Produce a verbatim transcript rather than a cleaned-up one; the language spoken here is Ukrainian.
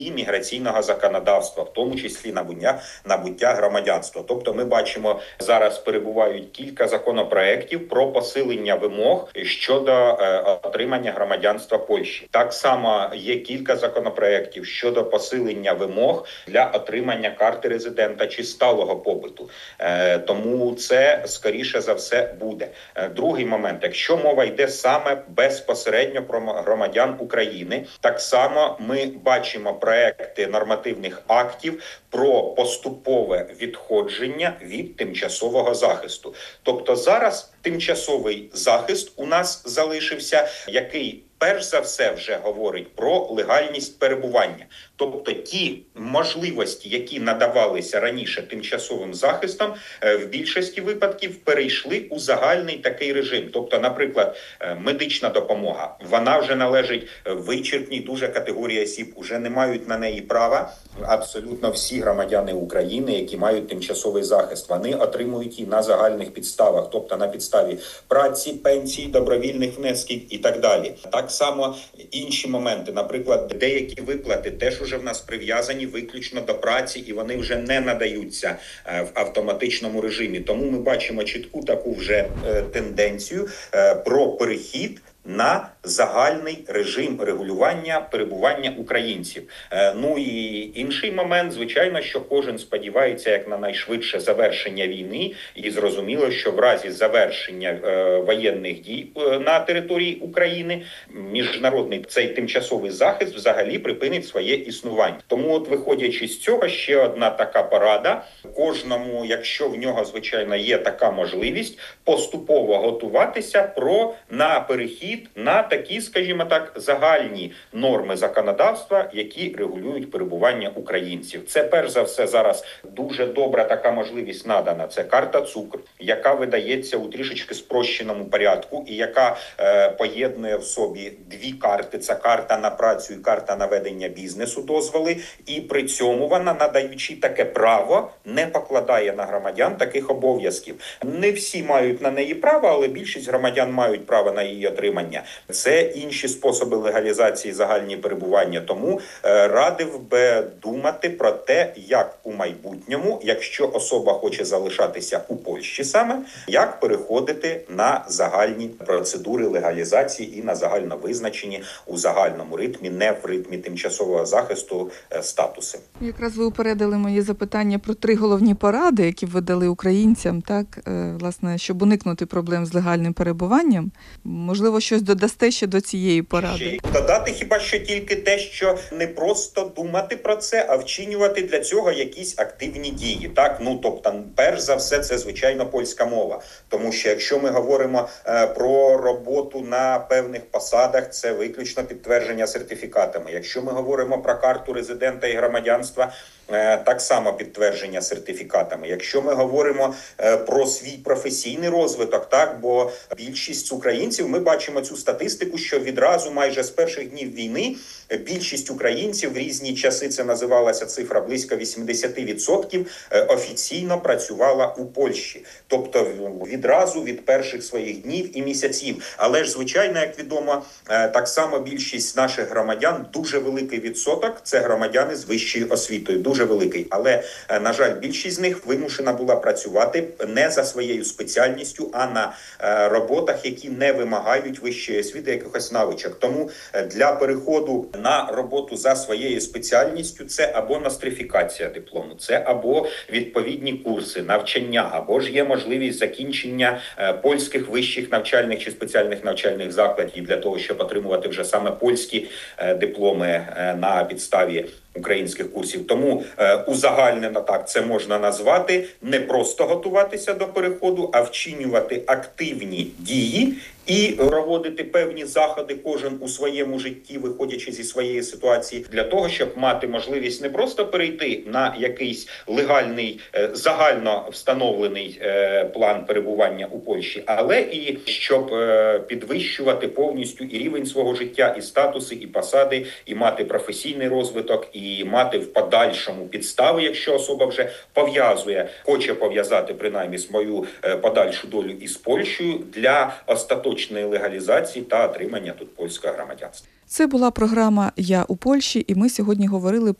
і міграційного законодавства, в тому числі набуття, набуття громадянства. Тобто ми бачимо, зараз перебувають кілька законопроєктів про посилення вимог щодо е, отримання громадянства Польщі. Так само є кілька законопроєктів щодо посилення вимог для отримання карти резидента чи сталого побуту. Е, тому це, скоріше за все, буде. Е, другий момент, якщо мова йде саме безпосередньо про громадян України, так само ми бачимо проекти нормативних актів про поступове відходження від тимчасового захисту. Тобто зараз тимчасовий захист у нас залишився, який перш за все вже говорить про легальність перебування. Тобто ті можливості, які надавалися раніше тимчасовим захистом, в більшості випадків перейшли у загальний такий режим. Тобто, наприклад, медична допомога, вона вже належить вичерпній дуже категорії осіб, вже не мають на неї права. Абсолютно всі громадяни України, які мають тимчасовий захист, вони отримують її на загальних підставах, тобто на підставі праці, пенсії, добровільних внесків і так далі. Так само інші моменти, наприклад, деякі виплати теж уже в нас прив'язані виключно до праці, і вони вже не надаються в автоматичному режимі. Тому ми бачимо чітку таку вже тенденцію про перехід на загальний режим регулювання перебування українців. Ну і інший момент, звичайно, що кожен сподівається як на найшвидше завершення війни, і зрозуміло, що в разі завершення е, воєнних дій на території України міжнародний цей тимчасовий захист взагалі припинить своє існування. Тому от, виходячи з цього, ще одна така порада кожному, якщо в нього, звичайно, є така можливість, поступово готуватися про на перехід на такі, скажімо так, загальні норми законодавства, які регулюють перебування українців. Це, перш за все, зараз дуже добра така можливість надана. Це карта цукру, яка видається у трішечки спрощеному порядку і яка е, поєднує в собі дві карти. Це карта на працю і карта на ведення бізнесу, дозволи. І при цьому вона, надаючи таке право, не покладає на громадян таких обов'язків. Не всі мають на неї право, але більшість громадян мають право на її отримання. Це інші способи легалізації загальні перебування. Тому е, радив би думати про те, як у майбутньому, якщо особа хоче залишатися у Польщі саме, як переходити на загальні процедури легалізації і на загально визначені у загальному ритмі, не в ритмі тимчасового захисту е, статуси. Якраз ви упередили мої запитання про три головні поради, які ви дали українцям, так, е, власне, щоб уникнути проблем з легальним перебуванням. Можливо, щось додасте ще до цієї поради? Ще додати хіба що тільки те, що не просто думати про це, а вчинювати для цього якісь активні дії. Так, ну тобто, перш за все, це звичайно польська мова. Тому що якщо ми говоримо е, про роботу на певних посадах, це виключно підтвердження сертифікатами. Якщо ми говоримо про карту резидента і громадянства, так само підтвердження сертифікатами. Якщо ми говоримо про свій професійний розвиток, так, бо більшість українців, ми бачимо цю статистику, що відразу майже з перших днів війни більшість українців в різні часи, це називалася цифра близько вісімдесят відсотків, офіційно працювала у Польщі. Тобто відразу від перших своїх днів і місяців. Але ж, звичайно, як відомо, так само більшість наших громадян, дуже великий відсоток, це громадяни з вищою освітою, дуже великий. Але, на жаль, більшість з них вимушена була працювати не за своєю спеціальністю, а на роботах, які не вимагають вищої освіти, якихось навичок. Тому для переходу на роботу за своєю спеціальністю це або нострифікація диплому, це або відповідні курси, навчання, або ж є можливість закінчення польських вищих навчальних чи спеціальних навчальних закладів для того, щоб отримувати вже саме польські дипломи на підставі українських курсів. Тому е, узагальнено так це можна назвати, не просто готуватися до переходу, а вчинювати активні дії і проводити певні заходи кожен у своєму житті, виходячи зі своєї ситуації, для того, щоб мати можливість не просто перейти на якийсь легальний, е, загально встановлений е, план перебування у Польщі, але і щоб е, підвищувати повністю і рівень свого життя, і статуси, і посади, і мати професійний розвиток, і мати в подальшому підстави, якщо особа вже пов'язує, хоче пов'язати принаймні свою е, подальшу долю із Польщею для остаточного остаточної легалізації та отримання тут польського громадянства. Це була програма «Я у Польщі», і ми сьогодні говорили